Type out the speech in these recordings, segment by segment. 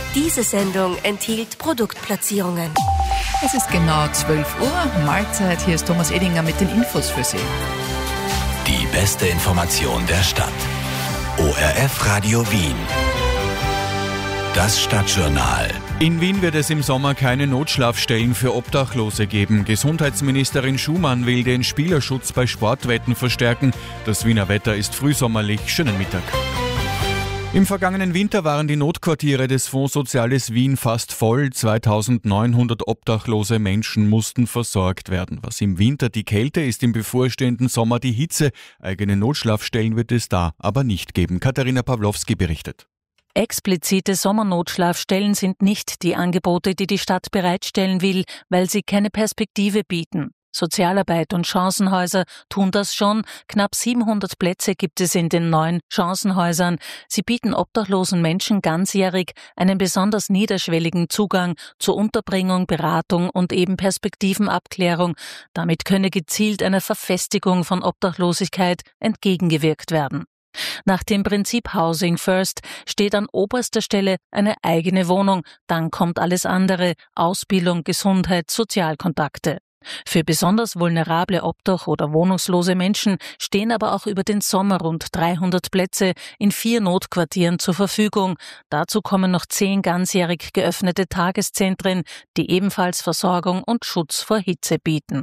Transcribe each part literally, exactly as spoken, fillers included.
Diese Sendung enthielt Produktplatzierungen. Es ist genau zwölf Uhr, Mahlzeit. Hier ist Thomas Edinger mit den Infos für Sie. Die beste Information der Stadt. O R F Radio Wien. Das Stadtjournal. In Wien wird es im Sommer keine Notschlafstellen für Obdachlose geben. Gesundheitsministerin Schumann will den Spielerschutz bei Sportwetten verstärken. Das Wiener Wetter ist frühsommerlich. Schönen Mittag. Im vergangenen Winter waren die Notquartiere des Fonds Soziales Wien fast voll. zweitausendneunhundert obdachlose Menschen mussten versorgt werden. Was im Winter die Kälte ist, im bevorstehenden Sommer die Hitze. Eigene Notschlafstellen wird es da aber nicht geben. Katharina Pawlowski berichtet. Explizite Sommernotschlafstellen sind nicht die Angebote, die die Stadt bereitstellen will, weil sie keine Perspektive bieten. Sozialarbeit und Chancenhäuser tun das schon. Knapp siebenhundert Plätze gibt es in den neuen Chancenhäusern. Sie bieten obdachlosen Menschen ganzjährig einen besonders niederschwelligen Zugang zur Unterbringung, Beratung und eben Perspektivenabklärung. Damit könne gezielt einer Verfestigung von Obdachlosigkeit entgegengewirkt werden. Nach dem Prinzip Housing First steht an oberster Stelle eine eigene Wohnung, dann kommt alles andere, Ausbildung, Gesundheit, Sozialkontakte. Für besonders vulnerable Obdach- oder wohnungslose Menschen stehen aber auch über den Sommer rund dreihundert Plätze in vier Notquartieren zur Verfügung. Dazu kommen noch zehn ganzjährig geöffnete Tageszentren, die ebenfalls Versorgung und Schutz vor Hitze bieten.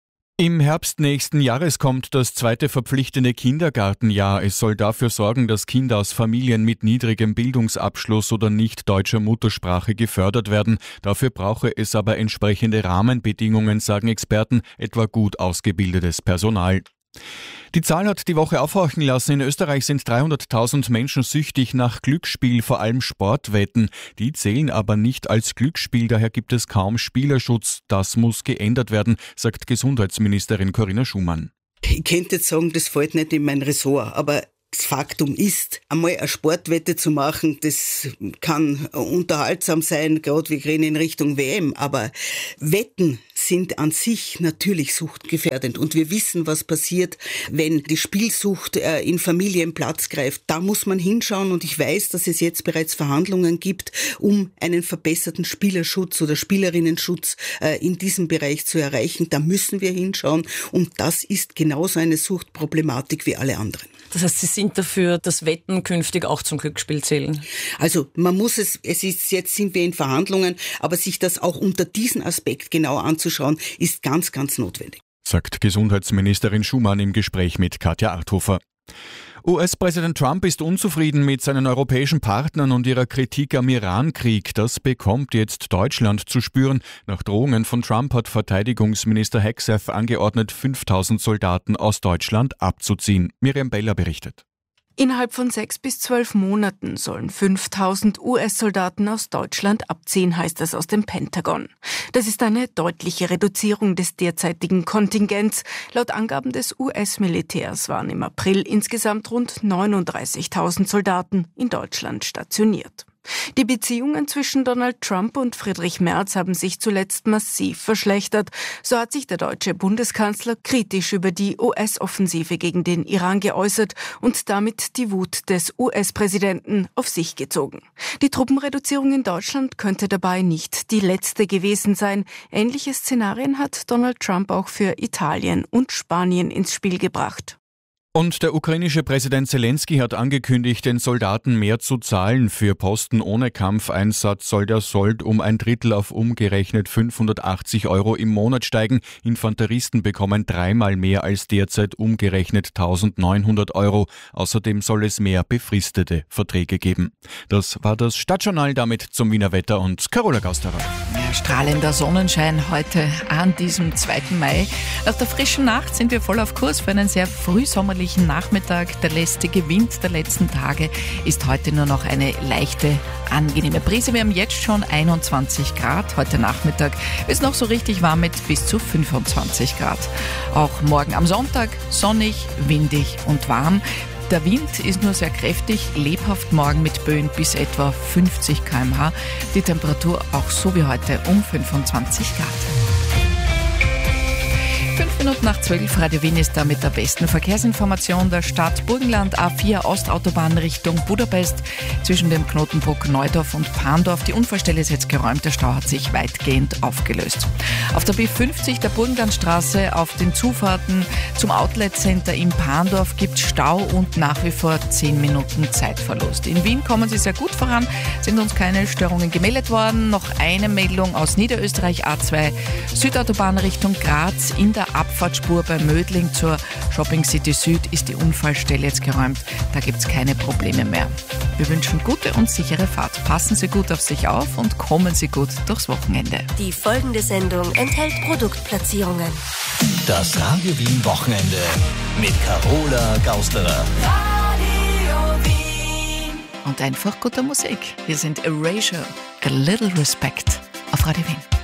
Im Herbst nächsten Jahres kommt das zweite verpflichtende Kindergartenjahr. Es soll dafür sorgen, dass Kinder aus Familien mit niedrigem Bildungsabschluss oder nicht deutscher Muttersprache gefördert werden. Dafür brauche es aber entsprechende Rahmenbedingungen, sagen Experten, etwa gut ausgebildetes Personal. Die Zahl hat die Woche aufhorchen lassen. In Österreich sind dreihunderttausend Menschen süchtig nach Glücksspiel, vor allem Sportwetten. Die zählen aber nicht als Glücksspiel, daher gibt es kaum Spielerschutz. Das muss geändert werden, sagt Gesundheitsministerin Corinna Schumann. Ich könnte jetzt sagen, das fällt nicht in mein Ressort, aber das Faktum ist, einmal eine Sportwette zu machen, das kann unterhaltsam sein, gerade wir gehen in Richtung W M, aber Wetten sind an sich natürlich suchtgefährdend und wir wissen, was passiert, wenn die Spielsucht in Familien Platz greift. Da muss man hinschauen und ich weiß, dass es jetzt bereits Verhandlungen gibt, um einen verbesserten Spielerschutz oder Spielerinnenschutz in diesem Bereich zu erreichen. Da müssen wir hinschauen und das ist genauso eine Suchtproblematik wie alle anderen. Das heißt, Sie sind dafür, dass Wetten künftig auch zum Glücksspiel zählen? Also man muss es, es ist, jetzt sind wir in Verhandlungen, aber sich das auch unter diesem Aspekt genau anzuschauen, ist ganz, ganz notwendig. Sagt Gesundheitsministerin Schumann im Gespräch mit Katja Arthofer. U S-Präsident Trump ist unzufrieden mit seinen europäischen Partnern und ihrer Kritik am Iran-Krieg. Das bekommt jetzt Deutschland zu spüren. Nach Drohungen von Trump hat Verteidigungsminister Hegseth angeordnet, fünftausend Soldaten aus Deutschland abzuziehen. Miriam Beller berichtet. Innerhalb von sechs bis zwölf Monaten sollen fünftausend U S-Soldaten aus Deutschland abziehen, heißt es aus dem Pentagon. Das ist eine deutliche Reduzierung des derzeitigen Kontingents. Laut Angaben des U S-Militärs waren im April insgesamt rund neununddreißigtausend Soldaten in Deutschland stationiert. Die Beziehungen zwischen Donald Trump und Friedrich Merz haben sich zuletzt massiv verschlechtert. So hat sich der deutsche Bundeskanzler kritisch über die U S-Offensive gegen den Iran geäußert und damit die Wut des U S-Präsidenten auf sich gezogen. Die Truppenreduzierung in Deutschland könnte dabei nicht die letzte gewesen sein. Ähnliche Szenarien hat Donald Trump auch für Italien und Spanien ins Spiel gebracht. Und der ukrainische Präsident Zelensky hat angekündigt, den Soldaten mehr zu zahlen. Für Posten ohne Kampfeinsatz soll der Sold um ein Drittel auf umgerechnet fünfhundertachtzig Euro im Monat steigen. Infanteristen bekommen dreimal mehr als derzeit umgerechnet eintausendneunhundert Euro. Außerdem soll es mehr befristete Verträge geben. Das war das Stadtjournal, damit zum Wiener Wetter und Carola Gausterer. Ja, strahlender Sonnenschein heute an diesem zweiten Mai. Nach der frischen Nacht sind wir voll auf Kurs für einen sehr frühsommerlichen Nachmittag. Der lästige Wind der letzten Tage ist heute nur noch eine leichte, angenehme Brise. Wir haben jetzt schon einundzwanzig Grad. Heute Nachmittag ist noch so richtig warm mit bis zu fünfundzwanzig Grad. Auch morgen am Sonntag sonnig, windig und warm. Der Wind ist nur sehr kräftig, lebhaft morgen mit Böen bis etwa fünfzig Kilometer pro Stunde. Die Temperatur auch so wie heute um fünfundzwanzig Grad. Fünf Minuten nach zwölf, Radio Wien ist da mit der besten Verkehrsinformation der Stadt. Burgenland A vier Ostautobahn Richtung Budapest zwischen dem Knotenpunkt Neudorf und Pandorf. Die Unfallstelle ist jetzt geräumt, der Stau hat sich weitgehend aufgelöst. Auf der B fünfzig der Burgenlandstraße auf den Zufahrten zum Outlet Center in Pandorf gibt es Stau und nach wie vor zehn Minuten Zeitverlust. In Wien kommen Sie sehr gut voran, sind uns keine Störungen gemeldet worden. Noch eine Meldung aus Niederösterreich, A zwei Südautobahn Richtung Graz. In der Abfahrtspur bei Mödling zur Shopping City Süd ist die Unfallstelle jetzt geräumt. Da gibt es keine Probleme mehr. Wir wünschen gute und sichere Fahrt. Passen Sie gut auf sich auf und kommen Sie gut durchs Wochenende. Die folgende Sendung enthält Produktplatzierungen. Das Radio Wien Wochenende mit Carola Gausterer. Und einfach gute Musik. Wir sind Erasure, A Little Respect auf Radio Wien.